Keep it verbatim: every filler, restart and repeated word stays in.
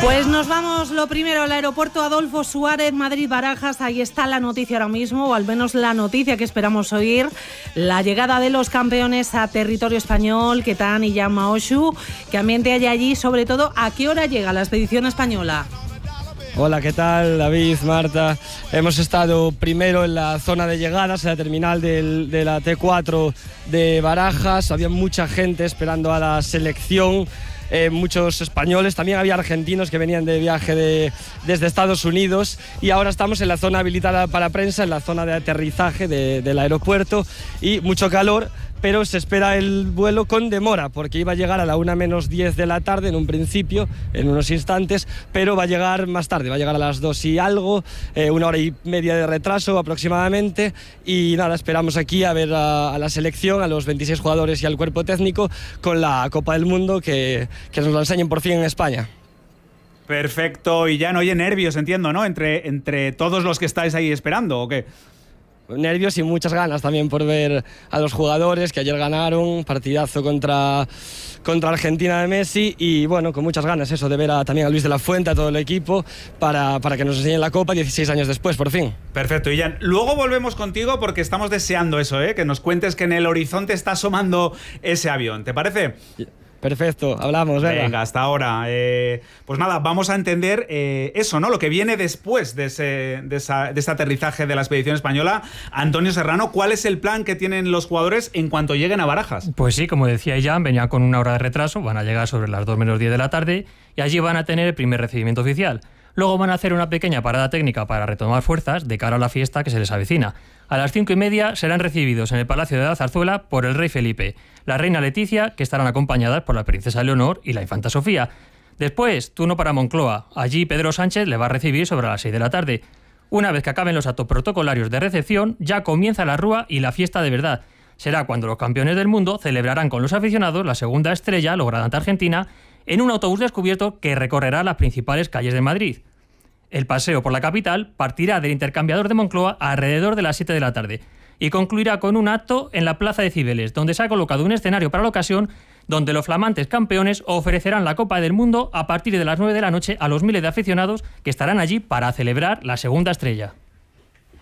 Pues nos vamos lo primero al aeropuerto Adolfo Suárez, Madrid-Barajas. Ahí está la noticia ahora mismo, o al menos la noticia que esperamos oír. La llegada de los campeones a territorio español, Ketán y Jan Maoshu. ¿Qué ambiente hay allí? Sobre todo, ¿a qué hora llega la expedición española? Hola, ¿qué tal? David, Marta. Hemos estado primero en la zona de llegadas, en la terminal del, de la T cuatro de Barajas. Había mucha gente esperando a la selección. Eh, muchos españoles, también había argentinos que venían de viaje de, desde Estados Unidos, y ahora estamos en la zona habilitada para prensa, en la zona de aterrizaje de, del aeropuerto, y mucho calor, pero se espera el vuelo con demora, porque iba a llegar a la una menos diez de la tarde en un principio, en unos instantes, pero va a llegar más tarde, va a llegar a las dos y algo, eh, una hora y media de retraso aproximadamente, y nada, esperamos aquí a ver a, a la selección, a los veintiséis jugadores y al cuerpo técnico con la Copa del Mundo, que, que nos lo enseñen por fin en España. Perfecto, y ya no hay nervios, entiendo, ¿no? Entre, entre todos los que estáis ahí esperando, ¿o qué? Nervios y muchas ganas también por ver a los jugadores que ayer ganaron, partidazo contra, contra Argentina de Messi, y bueno, con muchas ganas eso de ver a, también a Luis de la Fuente, a todo el equipo, para, para que nos enseñen la Copa dieciséis años después, por fin. Perfecto, Ian. Luego volvemos contigo porque estamos deseando eso, ¿eh? Que nos cuentes que en el horizonte está asomando ese avión, ¿te parece? Perfecto, hablamos, venga. Venga, hasta ahora. Eh, pues nada, vamos a entender eh, eso, ¿no? Lo que viene después de ese, de, esa, de ese aterrizaje de la expedición española. Antonio Serrano, ¿cuál es el plan que tienen los jugadores en cuanto lleguen a Barajas? Pues sí, como decía Jan, venían con una hora de retraso, van a llegar sobre las dos menos diez de la tarde y allí van a tener el primer recibimiento oficial. Luego van a hacer una pequeña parada técnica para retomar fuerzas de cara a la fiesta que se les avecina. A las cinco y media serán recibidos en el Palacio de la Zarzuela por el rey Felipe, la reina Leticia, que estarán acompañadas por la princesa Leonor y la infanta Sofía. Después, turno para Moncloa. Allí Pedro Sánchez le va a recibir sobre las seis de la tarde. Una vez que acaben los actos protocolarios de recepción, ya comienza la rúa y la fiesta de verdad. Será cuando los campeones del mundo celebrarán con los aficionados la segunda estrella lograda ante Argentina en un autobús descubierto que recorrerá las principales calles de Madrid. El paseo por la capital partirá del intercambiador de Moncloa alrededor de las siete de la tarde y concluirá con un acto en la Plaza de Cibeles, donde se ha colocado un escenario para la ocasión, donde los flamantes campeones ofrecerán la Copa del Mundo a partir de las nueve de la noche a los miles de aficionados que estarán allí para celebrar la segunda estrella.